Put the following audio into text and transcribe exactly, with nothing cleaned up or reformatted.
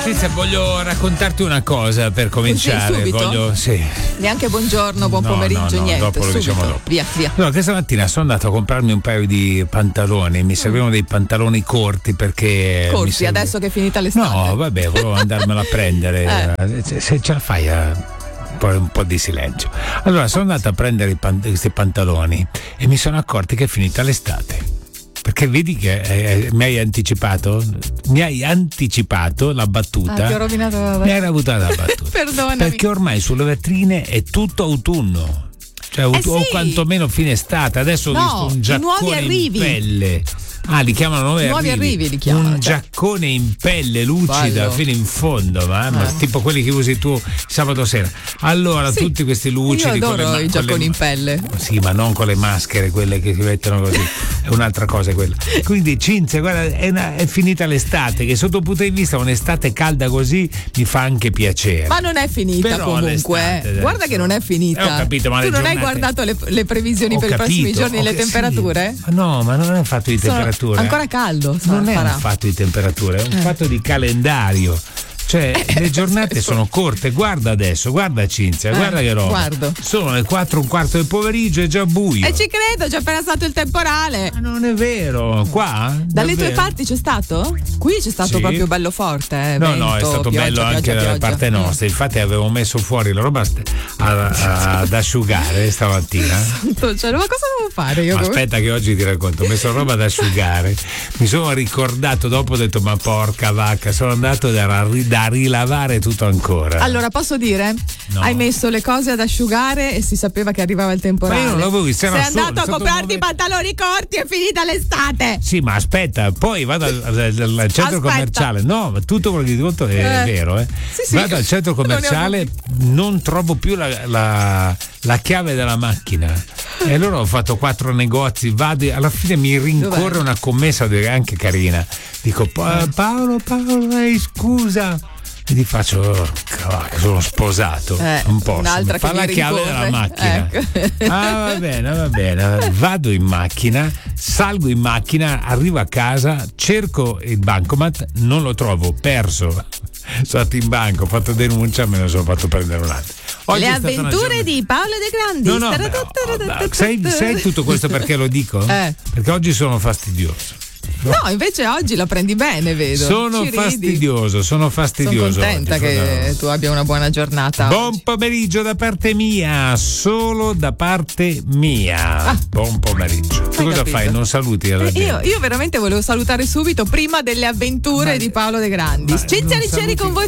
Cinzia, voglio raccontarti una cosa per cominciare. Sì, subito? Voglio, sì. Neanche buongiorno, buon no, pomeriggio, no, no, niente. Dopo lo subito. diciamo dopo. Via, via. No, questa mattina sono andato a comprarmi un paio di pantaloni. Mi servivano dei pantaloni corti perché. Corti, mi serve... adesso che è finita l'estate. No, vabbè, volevo andarmelo a prendere. eh. se, se ce la fai a. Poi un po' di silenzio. Allora sono andato a prendere i pan- questi pantaloni e mi sono accorti che è finita l'estate. Perché vedi che eh, mi hai anticipato? Mi hai anticipato la battuta. Ah, ti ho rovinato la battuta. Mi hai rovinato la battuta. Perdonami. Perché ormai sulle vetrine è tutto autunno. Cioè, eh o sì. quantomeno fine estate. Adesso ho no, visto un giaccone in pelle. Ah, li chiamano nuovi, nuovi arrivi. arrivi li chiamano, un cioè. giaccone in pelle lucida Bello. fino in fondo, mamma, Eh. tipo quelli che usi tu sabato sera. Allora, Sì. tutti questi lucidi. Io con le adoro ma- i con giacconi le- in pelle. Sì, ma non con le maschere, quelle che si mettono così. È un'altra cosa quella. Quindi, Cinzia, guarda, è, una- è finita l'estate, che sotto un punto di vista un'estate calda così mi fa anche piacere. Ma non è finita Però comunque. l'estate eh. adesso- Guarda che non è finita. Eh, ho capito, ma tu le non hai giornate- guardato le, le previsioni Ho per capito, i prossimi giorni, ho le che- temperature? sì. Ma no, ma non è fatto di Sono temperature. ancora caldo. Non è farà. un fatto di temperatura, è un fatto di calendario. Cioè, le giornate sono corte. Guarda adesso, guarda Cinzia, Eh, guarda che roba. guardo. Sono le quattro un quarto del pomeriggio, è già buio. E ci credo, c'è appena stato il temporale. Ma non è vero, qua? Dalle tue Davvero? parti c'è stato? Qui c'è stato Sì. proprio bello forte. Eh? No, Vento, no, è stato pioggia, bello pioggia, anche pioggia. da parte nostra. Infatti avevo messo fuori la roba st- a- a- ad asciugare stamattina. Santo cielo, ma cosa devo fare io? Ma come- aspetta che oggi ti racconto, ho messo roba ad asciugare, mi sono ricordato dopo, ho detto ma porca vacca, sono andato da, da rilavare tutto ancora. Allora, posso dire? No. Hai messo le cose ad asciugare e si sapeva che arrivava il temporale. Ma io non l'avevo visto, era Sei solo, andato è a stato comprarti un i momento- pantaloni corti e è finita l'estate. Sì, ma aspetta, poi vado al, al- al centro Aspetta. commerciale. No, ma tutto quello che ti conto è Eh. vero, eh. Sì, sì. Vado al centro Non ne ho commerciale, non trovo più la, la- la chiave della macchina. E allora ho fatto quattro negozi, vado, alla fine mi rincorre Dov'è? una commessa anche carina. Dico "Pa- Paolo, Paolo, ehi, scusa. E ti faccio, oh, cavolo, sono sposato. Eh, non posso. un'altra Mi fa che la mi chiave rincorre. della macchina. Ecco. Ah, va bene, va bene. Vado in macchina, salgo in macchina, arrivo a casa, cerco il bancomat, non lo trovo, perso. Sono andato in banco, ho fatto denuncia, me ne sono fatto prendere un altro. Oggi Le è stata una avventure giornata- di Paolo De Grandi. No, no, beh, oh, sai, sai tutto questo perché lo dico? Eh. Perché oggi sono fastidioso. No, invece oggi la prendi bene, vedo. Sono Ci ridi. fastidioso, sono fastidioso. Sono contenta oggi, che sono- tu abbia una buona giornata. Buon oggi. pomeriggio da parte mia, solo da parte mia. Ah. Buon pomeriggio. Tu Hai cosa capito? fai? Non saluti la Eh, gente? io, io veramente volevo salutare subito prima delle avventure Ma- di Paolo De Grandi. ma Cinzia non Riccieri saluti- con voi